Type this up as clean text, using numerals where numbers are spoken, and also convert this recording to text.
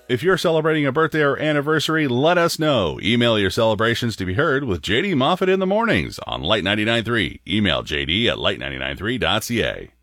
If you're celebrating a birthday or anniversary, let us know. Email your celebrations to be heard with JD Moffat in the mornings on Light 99.3. Email JD at light993.ca.